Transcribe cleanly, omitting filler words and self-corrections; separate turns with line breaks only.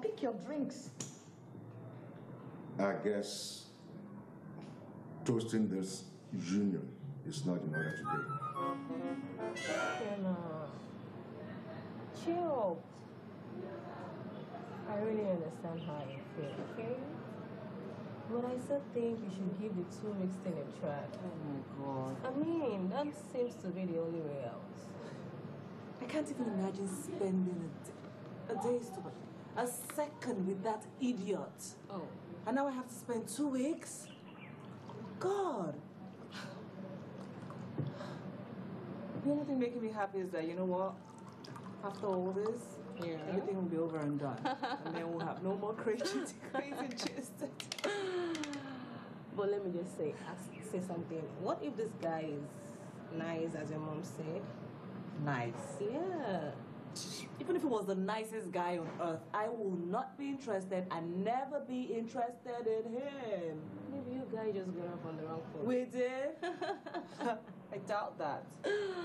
Take your drinks.
I guess toasting this union is not in order today.
Kenna, chill. I really understand how you feel, okay? But I still think you should give the 2 weeks thing a try.
Oh my God.
I mean, that seems to be the only way out.
I can't even imagine spending a day, a second with that idiot.
Oh.
And now I have to spend 2 weeks? God. The only thing making me happy is that, you know what? After all this, everything will be over and done. And then we'll have no more crazy gist.
But let me just say something. What if this guy is nice, as your mom said?
Nice.
Yeah.
Even if it was the nicest guy on earth, I will not be interested and never be interested in him.
Maybe you guys just got off on the wrong foot.
We did? I doubt that.